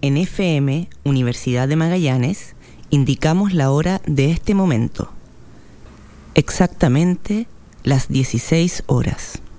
En FM, Universidad de Magallanes, indicamos la hora de este momento. Exactamente las 16 horas.